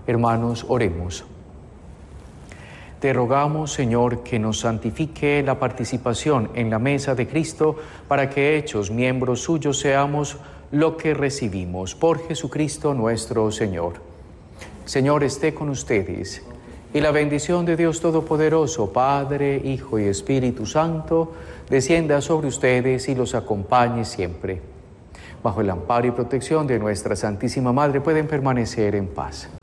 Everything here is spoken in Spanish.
Hermanos, oremos. Te rogamos, Señor, que nos santifique la participación en la mesa de Cristo, para que, hechos miembros suyos, seamos lo que recibimos. Por Jesucristo nuestro Señor. Señor, esté con ustedes, y la bendición de Dios Todopoderoso, Padre, Hijo y Espíritu Santo, descienda sobre ustedes y los acompañe siempre. Bajo el amparo y protección de nuestra Santísima Madre pueden permanecer en paz.